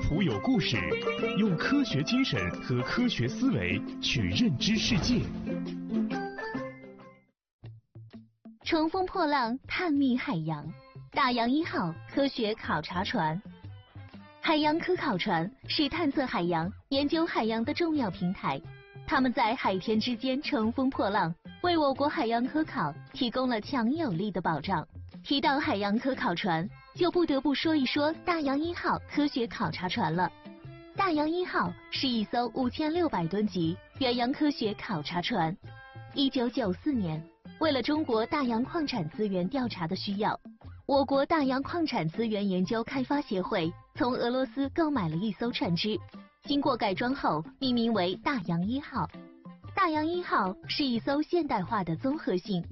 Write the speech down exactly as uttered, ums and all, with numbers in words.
图有故事，用科学精神和科学思维去认知世界。 乘风破浪，探秘海洋，大洋一号科学考察船。海洋科考船是探测海洋、研究海洋的重要平台，它们在海天之间乘风破浪，为我国海洋科考提供了强有力的保障。提到海洋科考船，就不得不说一说大洋一号科学考察船了。大洋一号是一艘五千六百吨级远洋科学考察船。一九九四年，为了中国大洋矿产资源调查的需要，我国大洋矿产资源研究开发协会从俄罗斯购买了一艘船只，经过改装后命名为大洋一号。大洋一号是一艘现代化的综合性